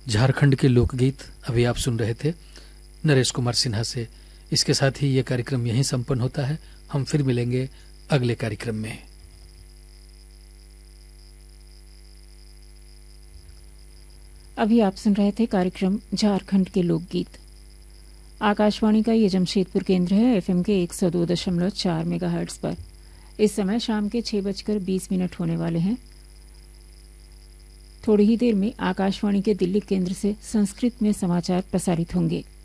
झारखंड के लोकगीत अभी आप सुन रहे थे नरेश कुमार सिन्हा से। इसके साथ ही ये कार्यक्रम यहीं संपन्न होता है। हम फिर मिलेंगे अगले कार्यक्रम में। अभी आप सुन रहे थे कार्यक्रम झारखंड के लोकगीत। आकाशवाणी का ये जमशेदपुर केंद्र है, एफएम के 102.4 मेगाहर्ट्ज पर। इस समय शाम के 6:20 होने वाले हैं। थोड़ी ही देर में आकाशवाणी के दिल्ली केंद्र से संस्कृत में समाचार प्रसारित होंगे।